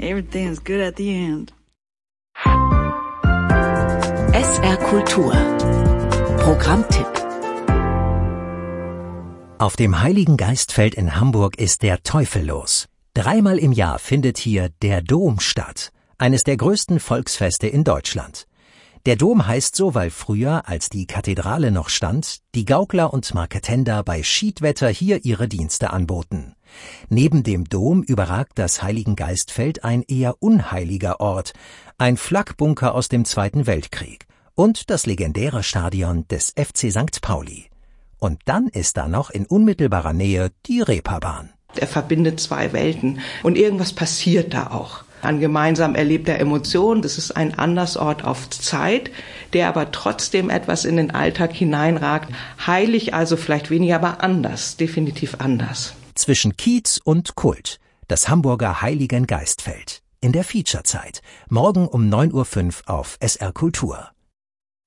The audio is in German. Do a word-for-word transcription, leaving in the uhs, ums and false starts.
Everything is good at the end. S R Kultur. Programmtipp. Auf dem Heiligen Geistfeld in Hamburg ist der Teufel los. Dreimal im Jahr findet hier der Dom statt, eines der größten Volksfeste in Deutschland. Der Dom heißt so, weil früher, als die Kathedrale noch stand, die Gaukler und Marketender bei Schiedwetter hier ihre Dienste anboten. Neben dem Dom überragt das Heiligengeistfeld ein eher unheiliger Ort, ein Flakbunker aus dem Zweiten Weltkrieg und das legendäre Stadion des F C Sankt Pauli. Und dann ist da noch in unmittelbarer Nähe die Reeperbahn. Er verbindet zwei Welten und irgendwas passiert da auch. An gemeinsam erlebter Emotion, das ist ein Andersort auf Zeit, der aber trotzdem etwas in den Alltag hineinragt. Heilig also vielleicht weniger, aber anders, definitiv anders. Zwischen Kiez und Kult, das Hamburger Heiligengeistfeld. In der Featurezeit, morgen um neun Uhr fünf auf S R Kultur.